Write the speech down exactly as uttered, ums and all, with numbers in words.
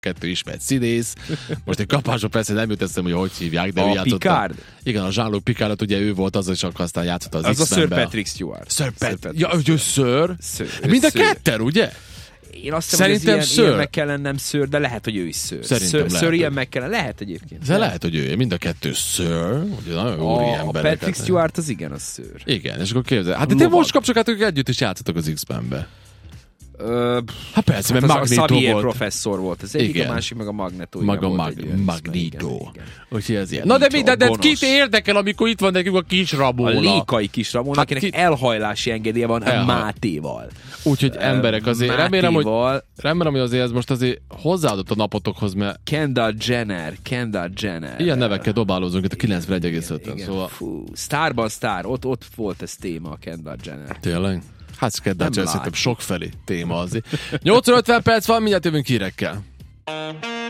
kettő ismert színész. Most egy kapásra persze nem jut eszem, hogy hogy hívják, de a ő játszott. Picard? Igen, a Jean-Luc Picardot, ugye ő volt az, és akkor aztán játszott az, az X-Menbe. a Sir Patrick Stewart. Sir, Pat- Sir Patrick ja, hogy ő Sir? Sir. Mind a Sir. ketten, ugye? Én azt hiszem, Szerintem hogy ez ilyen, Sir. ilyen McKellen nem Sir, de lehet, hogy ő is Sir. Szerintem Sir, lehet, Sir Ian hogy- McKellen. Lehet egyébként. De lehet, hogy ő. Mind a kettő Sir. Ugye nagyon jó A, a emberek. Patrick Stewart az igen, az Sir. Igen, és akkor képzel. Hát de te Lovag. most kapcsoljátok, együtt is játszottak az X-Menbe. Ö, Hát persze, hát mert az Magneto a Xavier volt. professzor volt. Az egyik, Igen. a másik meg a Magneto. Maga igen, mag, volt egy olyan Magneto. igen, igen. Úgyhogy ez ilyen. Na de mi, de, de Gonosz. kit érdekel, amikor itt van nekünk a kis A Ramona? Lékai kis Ramona, Hát akinek ki- elhajlási engedélye van Elhaj- Mátéval. Úgyhogy emberek azért, remélem, hogy, Mátéval, remélem, hogy azért ez most azért hozzáadott a napotokhoz, mert Kendall Jenner, Kendall Jenner. ilyen nevekkel dobálózunk itt a kilencvenegy egész ötön, Igen, szóval fú, Starban Star, ott, ott volt ez téma a Kendall Jenner. tényleg. Hát Skeddel Nem szerintem látjuk. sokfelé téma azért. nyolc óra ötven perc van, mindjárt jövünk hírekkel.